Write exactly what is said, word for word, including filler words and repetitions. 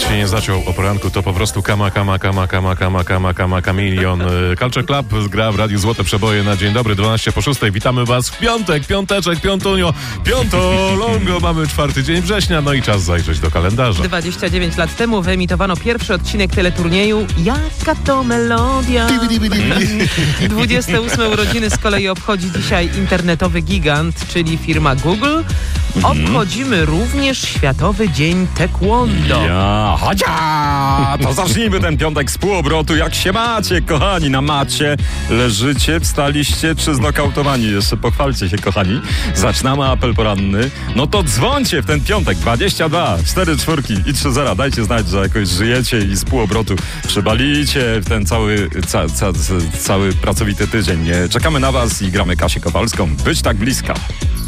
się nie zaciął o poranku, to po prostu kama, kama, kama, kama, kama, kama, kama, kamilion. Culture Club gra w Radiu Złote Przeboje na dzień dobry, dwanaście po szóstej. Witamy was w piątek, piąteczek, piątunio, piąto longo. Mamy czwarty dzień września, no i czas zajrzeć do kalendarza. dwadzieścia dziewięć lat temu wyemitowano pierwszy odcinek teleturnieju Jaka to melodia. dwudzieste ósme urodziny z kolei obchodzi dzisiaj internetowy gigant, czyli firma Google. Obchodzimy również Światowy Dzień Taekwondo. Ja, chodzia! To zacznijmy ten piątek z półobrotu. Jak się macie, kochani? Na macie leżycie, wstaliście czy znokautowani? Jeszcze pochwalcie się, kochani. Zaczynamy apel poranny. No to dzwońcie w ten piątek. dwadzieścia dwa, cztery czwórki i trzy zera. Dajcie znać, że jakoś żyjecie i z półobrotu przybalicie w ten cały, ca, ca, cały pracowity tydzień. Czekamy na was i gramy Kasię Kowalską. Być tak bliska.